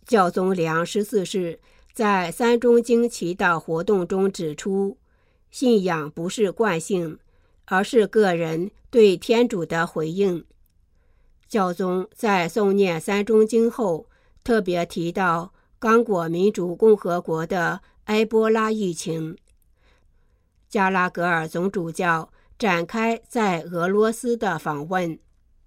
教宗良14世在三中经祈祷活动中指出，信仰不是惯性，而是个人对天主的回应。教宗在诵念三中经后，特别提到刚果民主共和国的埃波拉疫情。加拉格尔总主教展开在俄罗斯的访问。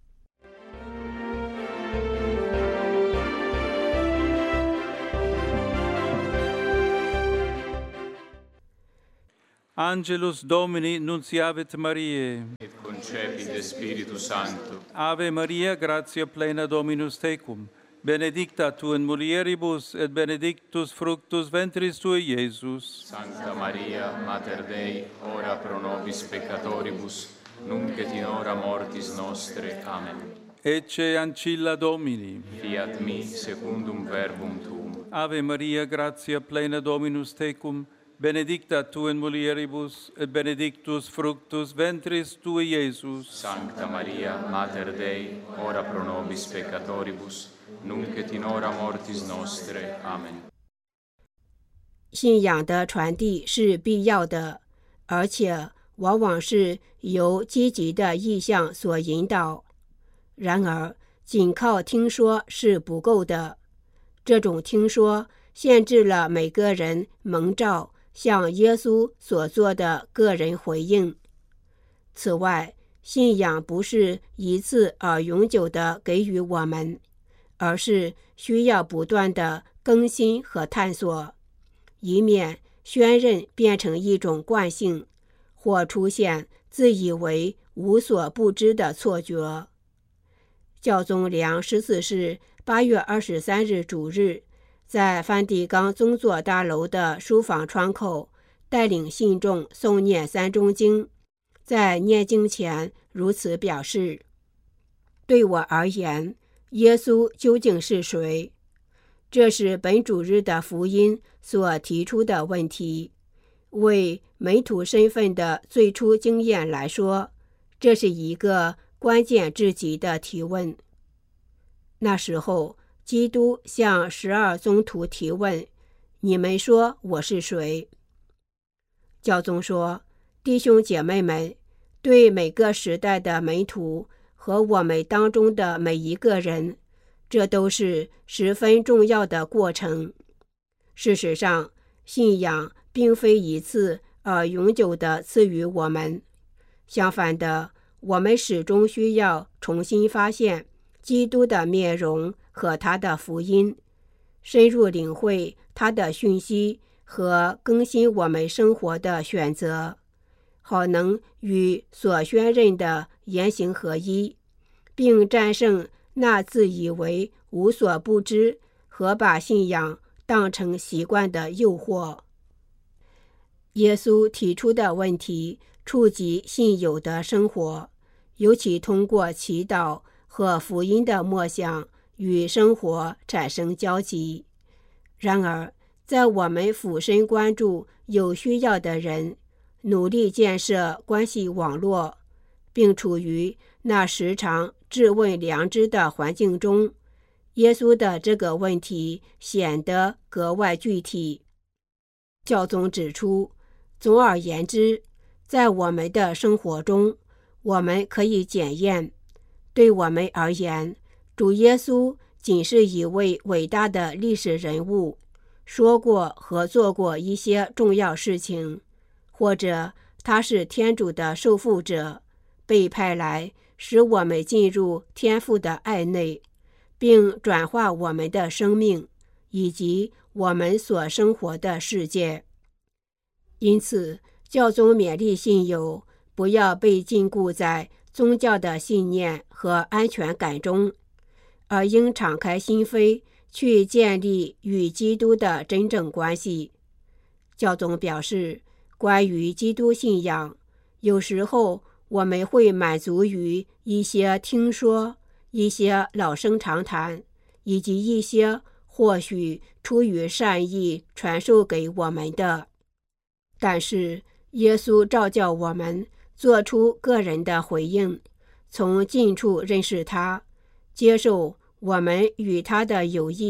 Angelus Domini nunciavit Mariae. Et concepit de Spiritus Sancto. Ave Maria, gratia plena Dominus tecum. Benedicta tu in mulieribus, et benedictus fructus ventris tui, Iesus. Sancta Maria, Mater Dei, ora pro nobis peccatoribus, nunc et in hora mortis nostre. Amen. Ecce ancilla Domini. Fiat mi secundum verbum tuum. Ave Maria, gratia plena Dominus tecum. Benedicta tu in mulieribus, et benedictus fructus ventris tui, Iesus. Sancta Maria, Mater Dei, ora pro nobis peccatoribus, nunc et in hora mortis nostre. Amen. 信仰的传递是必要的，而且往往是由积极的意向所引导。然而，仅靠听说是不够的。这种听说限制了每个人蒙召向耶稣所做的个人回应。此外，信仰不是一次而永久的给予我们，而是需要不断的更新和探索，以免宣认变成一种惯性，或出现自以为无所不知的错觉。教宗良14世8月23日主日，在梵蒂冈宗座大楼的书房窗口，带领信众诵念三中经。在念经前如此表示：对我而言，耶稣究竟是谁？这是本主日的福音所提出的问题。为门徒身份的最初经验来说，这是一个关键至极的提问。那时候，基督向12宗徒提问：你们说我是谁？教宗说，弟兄姐妹们，对每个时代的门徒和我们当中的每一个人，这都是十分重要的过程。事实上，信仰并非一次而永久地赐予我们，相反的，我们始终需要重新发现基督的面容和他的福音，深入领会他的讯息和更新我们生活的选择，好能与所宣认的言行合一，并战胜那自以为无所不知和把信仰当成习惯的诱惑。耶稣提出的问题触及信友的生活，尤其通过祈祷和福音的默想与生活产生交集。然而，在我们俯身关注有需要的人，努力建设关系网络，并处于那时常质问良知的环境中，耶稣的这个问题显得格外具体。教宗指出，总而言之，在我们的生活中，我们可以检验，对我们而言，主耶稣仅是一位伟大的历史人物，说过和做过一些重要事情，或者他是天主的受傅者，被派来使我们进入天父的爱内，并转化我们的生命以及我们所生活的世界。因此，教宗勉励信友不要被禁锢在宗教的信念和安全感中，而应敞开心扉去建立与基督的真正关系。教宗表示，关于基督信仰，有时候我们会满足于一些听说、一些老生常谈，以及一些或许出于善意传授给我们的。但是，耶稣召叫我们做出个人的回应，从近处认识他，接受我们与他的友谊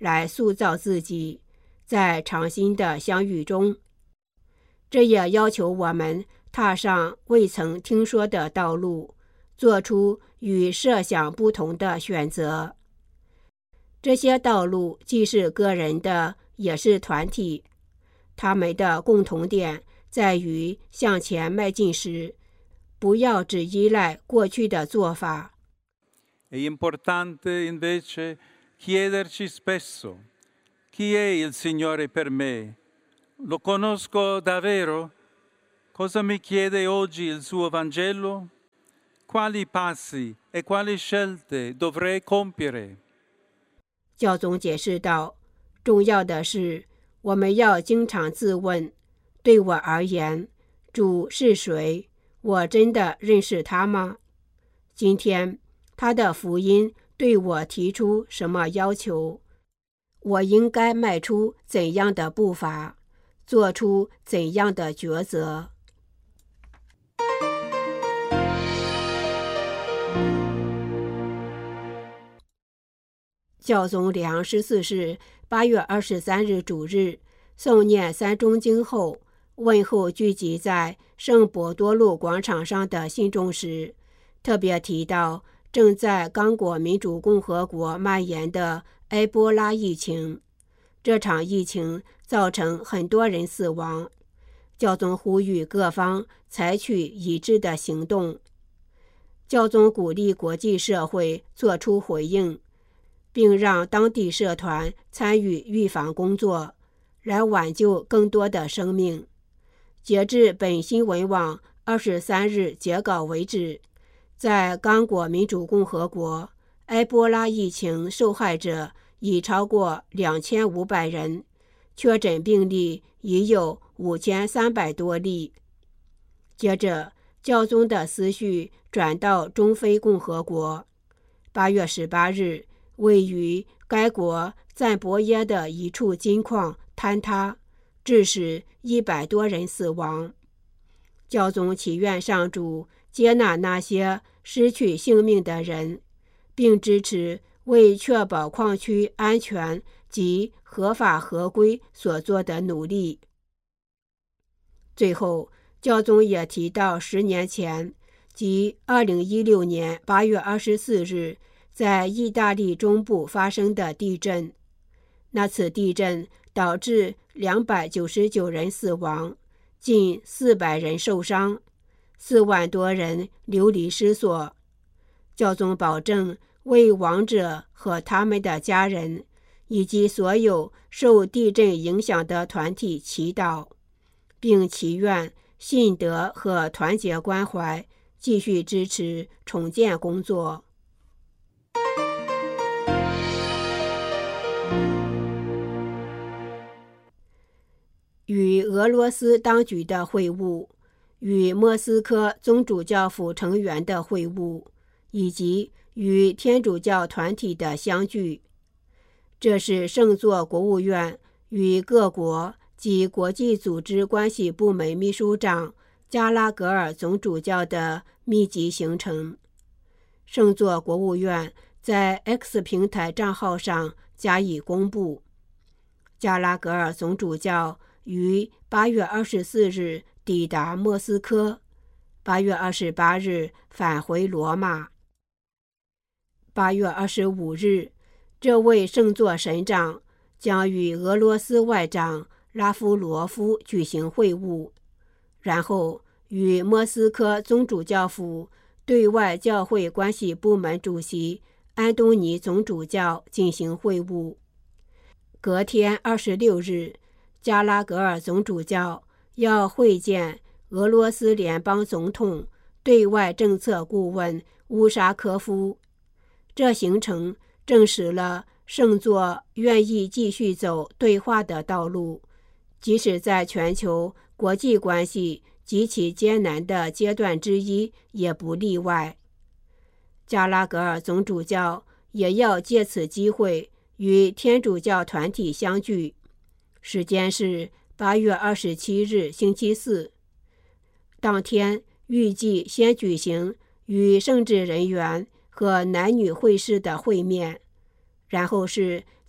来塑造自己，在常心的相遇中。这也要求我们踏上未曾听说的道路，做出与设想不同的选择。这些道路既是个人的，也是团体，他们的共同点在于向前迈进时，不要只依赖过去的做法。 È importante invece chiederci spesso: chi è il Signore per me? Lo conosco davvero? Cosa mi chiede oggi il suo Vangelo? Quali passi e quali scelte dovrei compiere? 教宗解释道，重要的是我们要经常自问，对我而言，主是谁？我真的认识他吗？今天他的福音对我提出什么要求？我应该迈出怎样的步伐？做出怎样的抉择？教宗里昂14世8月23日主日诵念三中经后，问候聚集在圣伯多禄广场上的信众时，特别提到正在刚果民主共和国蔓延的埃波拉疫情。这场疫情造成很多人死亡，教宗呼吁各方采取一致的行动。教宗鼓励国际社会作出回应，并让当地社团参与预防工作，来挽救更多的生命。截至本新闻网23日截稿为止，在刚果民主共和国，埃波拉疫情受害者已超过2500人，确诊病例已有5300多例。接着，教宗的思绪转到中非共和国。8月18日，位于该国赞博耶的一处金矿坍塌，致使100多人死亡。教宗祈愿上主接纳那些失去性命的人，并支持为确保矿区安全及合法合规所做的努力。最后，教宗也提到10年前，即2016年8月24日在意大利中部发生的地震。那次地震导致299人死亡，近400人受伤，4万多人流离失所。教宗保证为亡者和他们的家人，以及所有受地震影响的团体祈祷，并祈愿信德和团结关怀继续支持重建工作。与俄罗斯当局的会晤，与莫斯科宗主教府成员的会晤，以及与天主教团体的相聚，这是圣座国务院与各国及国际组织关系部门秘书长加拉格尔总主教的密集行程。圣座国务院在 X 平台账号上加以公布。加拉格尔总主教于8月24日抵达莫斯科，8月28日返回罗马。8月25日，这位圣座神长将与俄罗斯外长拉夫罗夫举行会晤，然后与莫斯科宗主教府对外教会关系部门主席安东尼总主教进行会晤。隔天26日，加拉格尔总主教要会见俄罗斯联邦总统对外政策顾问乌沙科夫。这行程证实了圣座愿意继续走对话的道路，即使在全球国际关系极其艰难的阶段之一也不例外。加拉格尔总主教也要借此机会与天主教团体相聚，时间是8月27日星期四。当天预计先举行与圣职人员和男女会士的会面，然后是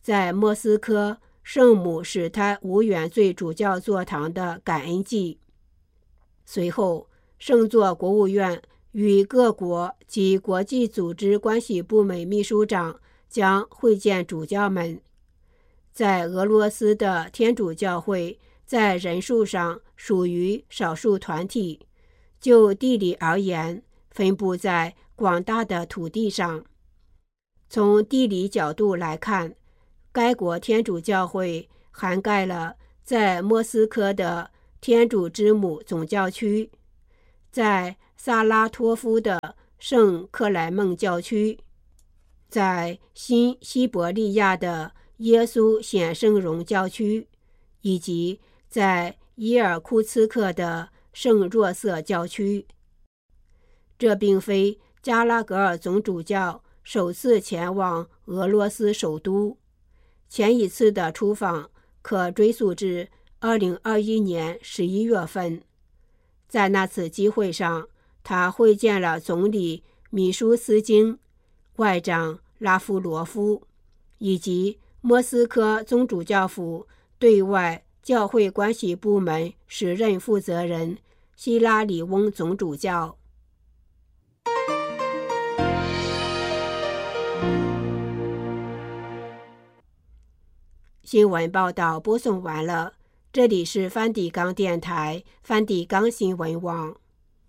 在莫斯科圣母使他无原罪主教座堂的感恩祭。随后，圣座国务院与各国及国际组织关系部门秘书长将会见主教们。在俄罗斯的天主教会在人数上属于少数团体，就地理而言，分布在广大的土地上。从地理角度来看，该国天主教会涵盖了在莫斯科的天主之母总教区，在萨拉托夫的圣克莱孟教区，在新西伯利亚的耶稣显圣容教区，以及在伊尔库茨克的圣若瑟教区。这并非加拉格尔总主教首次前往俄罗斯首都，前一次的出访可追溯至2021年11月份。在那次机会上，他会见了总理米舒斯京、外长拉夫罗夫以及莫斯科宗主教府对外教会关系部门时任负责人希拉里翁总主教。新闻报道播送完了，这里是梵蒂冈电台梵蒂冈新闻网。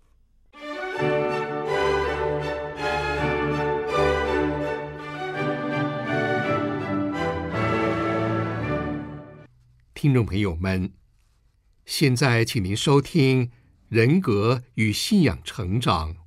听众朋友们，现在请您收听《人格与信仰成长》